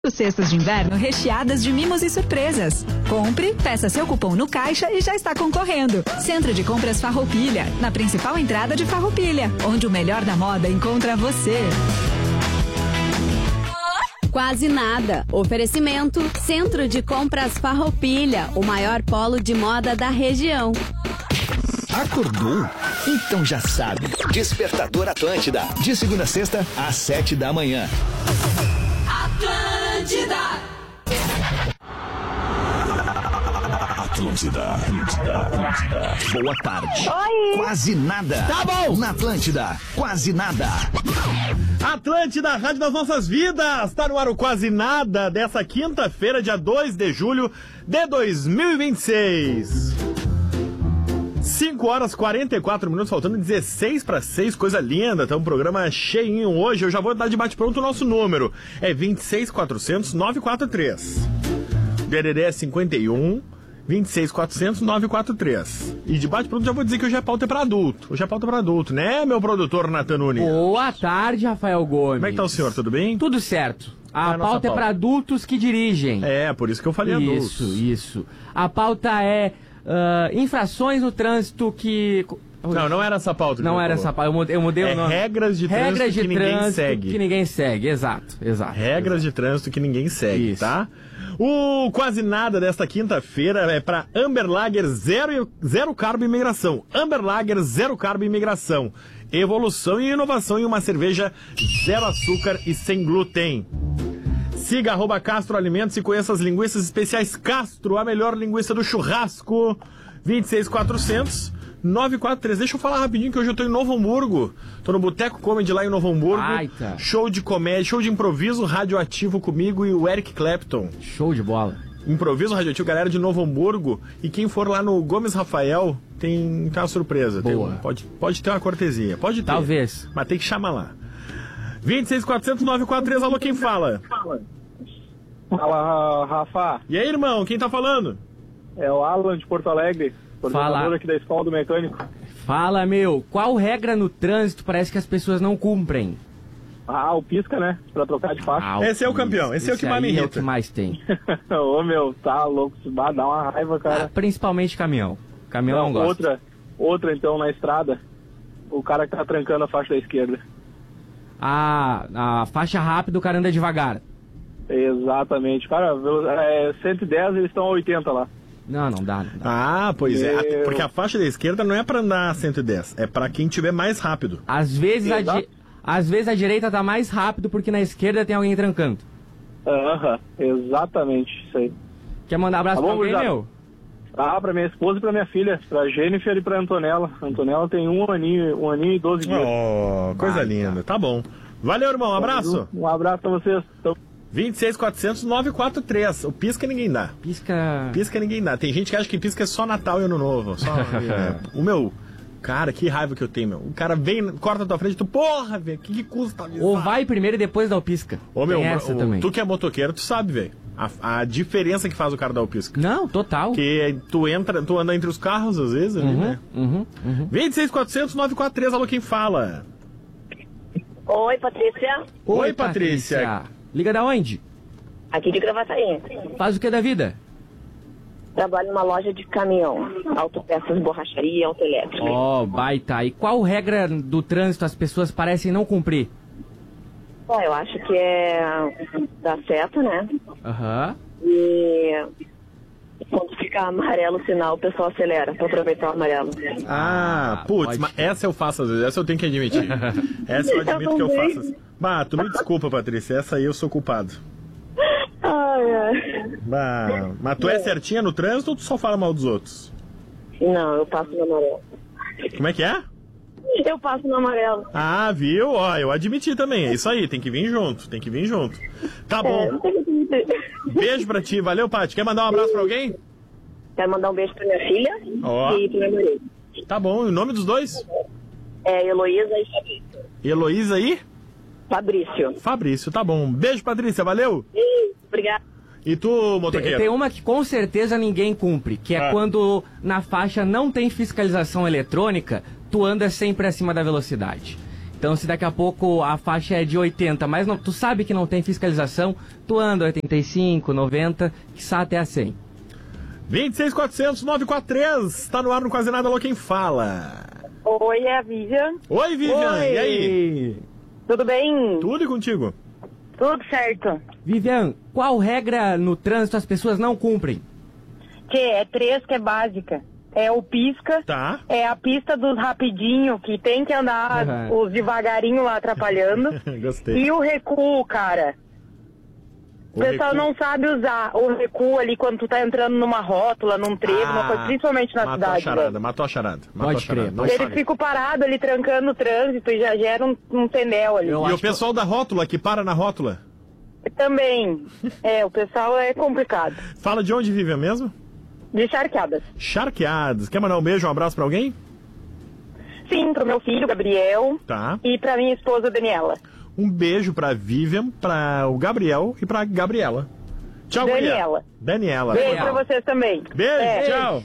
Cestas de inverno recheadas de mimos e surpresas. Compre, peça seu cupom no caixa e já está concorrendo. Centro de Compras Farroupilha, na principal entrada de Farroupilha, onde o melhor da moda encontra você. Quase nada. Oferecimento Centro de Compras Farroupilha, o maior polo de moda da região. Acordou? Então já sabe. Despertador Atlântida, de segunda a sexta, às 7 da manhã. Atlântida. Boa tarde. Oi. Quase nada. Tá bom. Na Atlântida, quase nada. Atlântida, Rádio das Nossas Vidas. Tá no ar o Quase Nada dessa quinta-feira, dia 2 de julho de 2026. 5 horas 44 minutos, faltando 16 para 6, coisa linda, tá um programa cheinho hoje. Eu já vou dar de bate-pronto o nosso número, é 26.400.943. DDD é 51 26.400.943. E de bate-pronto já vou dizer que hoje é pauta pra adulto. Hoje é pauta pra adulto, né, meu produtor Nathan Nunes? Boa tarde, Rafael Gomes. Como é que tá o senhor, tudo bem? Tudo certo. A pauta é pra adultos que dirigem. É, por isso que eu falei adultos. Isso. A pauta é infrações no trânsito que... Não era essa pauta. Não era essa pauta, eu mudei o nome. Regras de trânsito que ninguém segue. Que ninguém segue, exato. Regras de trânsito que ninguém segue, isso. Tá? O Quase Nada desta quinta-feira é para Amber Lager zero Carbo Imigração. Amber Lager Zero Carbo Imigração. Evolução e inovação em uma cerveja zero açúcar e sem glúten. Siga @Castro Alimentos e conheça as linguiças especiais Castro, a melhor linguiça do churrasco. 26.400.943. Deixa eu falar rapidinho que hoje eu tô em Novo Hamburgo. Tô no Boteco Comedy lá em Novo Hamburgo. Aita. Show de comédia, show de improviso radioativo comigo e o Eric Clapton. Show de bola. Improviso radioativo, galera de Novo Hamburgo. E quem for lá no Gomes Rafael tem uma surpresa. Boa. Pode ter uma cortesia. Pode ter. Talvez. Mas tem que chamar lá. 26.400.943. Alô, quem fala? Fala, Rafa. E aí, irmão, quem tá falando? É o Alan de Porto Alegre, coordenador aqui da Escola do Mecânico. Fala, meu, qual regra no trânsito parece que as pessoas não cumprem? O pisca, né? Pra trocar de faixa. Esse é o campeão, esse é o que mais me irrita. É o que mais tem. Ô, meu, tá louco, dá uma raiva, cara. Principalmente caminhão. Caminhão não gosta. Outra, então, na estrada, o cara que tá trancando a faixa da esquerda. A faixa rápida, o cara anda devagar. Exatamente. Cara, 110, eles estão a 80 lá. Não dá. Pois é. Porque a faixa da esquerda não é pra andar a 110. É pra quem tiver mais rápido. Às vezes a direita tá mais rápido porque na esquerda tem alguém trancando. Exatamente. Isso aí. Quer mandar abraço pra alguém, meu? Pra minha esposa e pra minha filha. Pra Jennifer e pra Antonella. Antonella tem um aninho e 12 dias. Coisa linda. Tá bom. Valeu, irmão. Um abraço. Um abraço pra vocês. 26.400.943. O pisca ninguém dá. Pisca ninguém dá. Tem gente que acha que pisca é só Natal e Ano Novo. O meu... Cara, que raiva que eu tenho, meu. O cara vem, corta a tua frente, tu, porra, velho, que custa avisar? Ou vai primeiro e depois dá o pisca. Ô, meu, também. Tu que é motoqueiro, tu sabe, velho. A diferença que faz o cara dar o pisca. Não, total. Porque tu anda entre os carros, às vezes, ali, né? 26.400.943, alô, quem fala? Oi, Patrícia. Oi, Patrícia. Liga da onde? Aqui de Gravataí. Faz o que da vida? Trabalho numa loja de caminhão, autopeças, borracharia, autoelétrica. Baita. E qual regra do trânsito as pessoas parecem não cumprir? Eu acho que é dar seta, né? E quando fica amarelo o sinal, o pessoal acelera pra aproveitar o amarelo. Mas essa eu faço às vezes, essa eu tenho que admitir. Essa eu admito que eu faço assim. Tu me desculpa, Patrícia, essa aí eu sou culpado. Mas tu é certinha no trânsito ou tu só fala mal dos outros? Não, eu passo no amarelo. Como é que é? Eu passo no amarelo. Viu? Eu admiti também, é isso aí, tem que vir junto. Tá bom. Beijo pra ti, valeu, Paty. Quer mandar um abraço pra alguém? Quero mandar um beijo pra minha filha e pro meu marido. Tá bom, e o nome dos dois? É Heloísa e Fabrício. Heloísa e? Fabrício, tá bom. Beijo, Patrícia, valeu? Obrigado. E tu, motoqueiro? Tem uma que com certeza ninguém cumpre, que é quando na faixa não tem fiscalização eletrônica, tu anda sempre acima da velocidade. Então, se daqui a pouco a faixa é de 80, mas não, tu sabe que não tem fiscalização, tu anda 85, 90, quiçá até a 100. 26.400.943, tá no ar no Quase Nada, alô, quem fala? Oi, é a Vivian. Oi, Vivian, Oi. E aí? Tudo bem? Tudo e contigo? Tudo certo. Vivian, qual regra no trânsito as pessoas não cumprem? É 3 que é básica. É o pisca, Tá. é a pista dos rapidinho, que tem que andar Uhum. os devagarinho lá atrapalhando. Gostei. E o recuo, cara. O pessoal não sabe usar o recuo ali quando tu tá entrando numa rótula, num trevo, uma coisa, principalmente na cidade. Matou a charada. Pode crer. Não Eles sabe. ficam parados ali, trancando o trânsito e já gera um tendel ali. E o pessoal da rótula, que para na rótula? Também. O pessoal é complicado. Fala de onde, Vivian, mesmo? De charqueadas. Charqueados. Quer mandar um beijo, um abraço pra alguém? Sim, pro meu filho, Gabriel, Tá. e pra minha esposa, Daniela. Um beijo pra Vivian, pra o Gabriel e pra Gabriela. Tchau, Daniela. Daniela. Beijo pra vocês também. Beijo, tchau.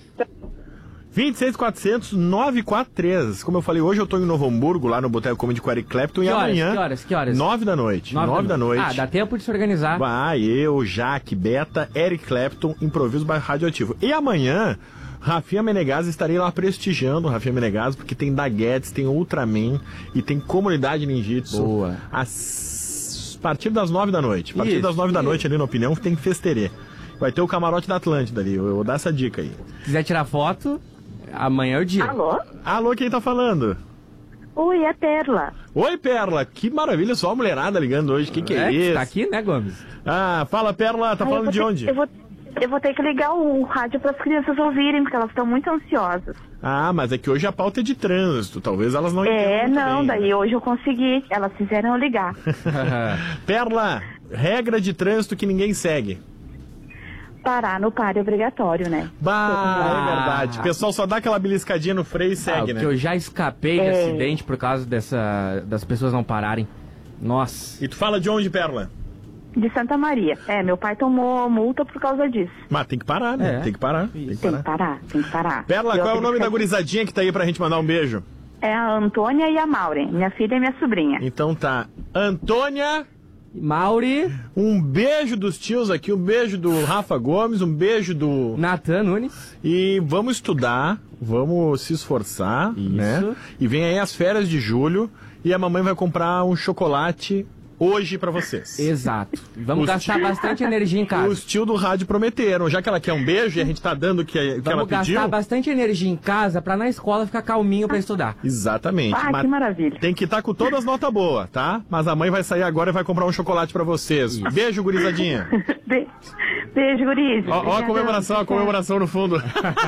26.400.943. Como eu falei, hoje eu tô em Novo Hamburgo, lá no Boteco Comedy com Eric Clapton. E amanhã, Que horas? 9 da noite. 9 da noite. Ah, dá tempo de se organizar. Vai, eu, Jaque, Beta, Eric Clapton, Improviso by Radioativo. E amanhã, Rafinha Menegas, estarei lá prestigiando o Rafinha Menegas, porque tem Daguetes, tem Ultraman e tem Comunidade Ninjitsu. Boa. A partir das 9 da noite. A partir das 9 da noite ali na Opinião tem festerê. Vai ter o camarote da Atlântida ali, eu vou dar essa dica aí. Se quiser tirar foto, amanhã é o dia. Alô? Alô, quem tá falando? Oi, é a Perla. Oi, Perla, que maravilha, só a mulherada ligando hoje, que é isso? Tá aqui, né, Gomes? Ah, fala, Perla, tá falando de onde? Eu vou ter que ligar o rádio para as crianças ouvirem, porque elas estão muito ansiosas. Ah, mas é que hoje a pauta é de trânsito, talvez elas não entendam muito bem. Daí hoje eu consegui, elas fizeram eu ligar. Perla, regra de trânsito que ninguém segue. Parar no pare obrigatório, né? Bah, é verdade. O pessoal só dá aquela beliscadinha no freio e segue, né? Que eu já escapei de acidente por causa das pessoas não pararem. Nossa. E tu fala de onde, Perla? De Santa Maria. Meu pai tomou multa por causa disso. Mas tem que parar, né? É. Tem que parar. Tem que parar. Perla, qual é o nome da gurizadinha que tá aí pra gente mandar um beijo? É a Antônia e a Maureen, minha filha e minha sobrinha. Então tá. Antônia, Mauri, um beijo dos tios aqui, um beijo do Rafa Gomes, um beijo do... Natan Nunes. E vamos estudar, vamos se esforçar, né? E vem aí as férias de julho e a mamãe vai comprar um chocolate hoje pra vocês. Exato. Vamos gastar bastante energia em casa. Os tios do rádio prometeram, já que ela quer um beijo e a gente tá dando o que ela pediu. Vamos gastar bastante energia em casa pra na escola ficar calminho pra estudar. Exatamente. Ah, que maravilha. Tem que estar com todas as notas boas, tá? Mas a mãe vai sair agora e vai comprar um chocolate pra vocês. Isso. Beijo, gurizadinha. Beijo, guris. Ó a comemoração no fundo.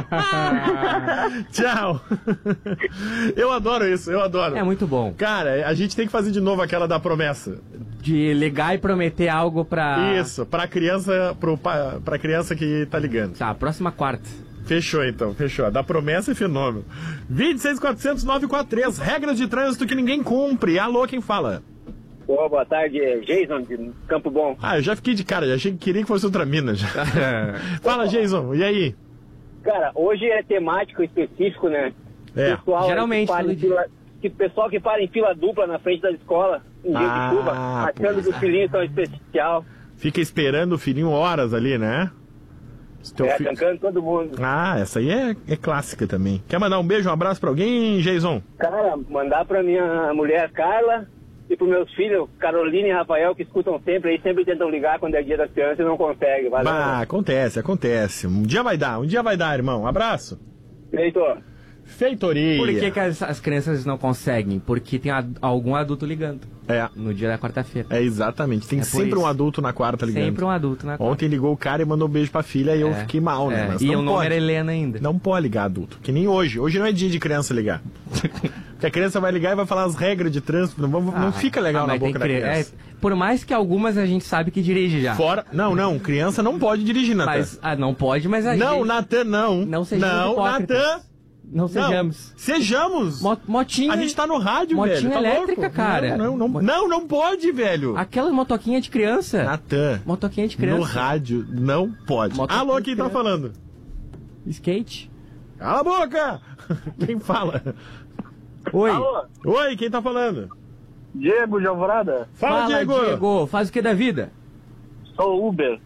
Tchau. Eu adoro isso, eu adoro. É muito bom. Cara, a gente tem que fazer de novo aquela da promessa. De ligar e prometer algo pra... Isso, pra criança, pra criança que tá ligando. Tá, próxima quarta. Fechou então, fechou. Da promessa é fenômeno. 26.400.943, regras de trânsito que ninguém cumpre. Alô, quem fala? Boa tarde, Jason de Campo Bom. Ah, eu já fiquei de cara, já achei que queria que fosse outra mina. Já. Fala, Jason, e aí? Cara, hoje é temático específico, né? Pessoal, geralmente, pessoal que para em fila dupla na frente da escola, em dia de chuva, achando que os filhinhos são especial. Fica esperando o filhinho horas ali, né? Tancando todo mundo. Ah, essa aí é clássica também. Quer mandar um beijo, um abraço pra alguém, Jason? Cara, mandar pra minha mulher Carla e pros meus filhos, Carolina e Rafael, que escutam sempre aí, sempre tentam ligar quando é dia das crianças e não conseguem. Valeu. Acontece. Um dia vai dar, irmão. Abraço. Feitoria. Por que as crianças não conseguem? Porque tem algum adulto ligando. No dia da quarta-feira. Exatamente. Tem sempre um adulto na quarta ligando. Sempre um adulto na quarta. Ontem ligou o cara e mandou um beijo pra filha e eu fiquei mal, né? Mas e o nome era Helena ainda. Não pode ligar adulto. Que nem hoje. Hoje não é dia de criança ligar. Porque a criança vai ligar e vai falar as regras de trânsito. Não fica legal na boca da criança. Por mais que algumas a gente sabe que dirige já. Não. Criança não pode dirigir, Natan. Não pode, mas a gente... Não, Natan, não. Não sejamos hipócritas. Natan. Não sejamos. Sejamos. Motinha. A gente tá no rádio, velho. Motinha elétrica, louco? cara. Não pode, velho. Aquela motoquinha de criança. Natan. Motoquinha de criança. No rádio, não pode. Alô, quem tá falando? Skate. Cala a boca! Quem fala? Oi. Alô? Oi, quem tá falando? Diego de Alvorada. Fala, Diego. Faz o que da vida? Sou Uber.